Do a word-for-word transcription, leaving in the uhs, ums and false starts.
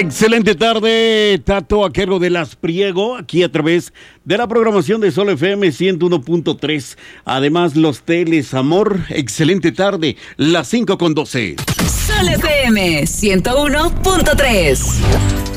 Excelente tarde, Tato, a cargo de Las Priego, aquí a través de la programación de Sol F M ciento uno punto tres. Además, los teles Amor, excelente tarde, las cinco con doce. Sol F M ciento uno punto tres.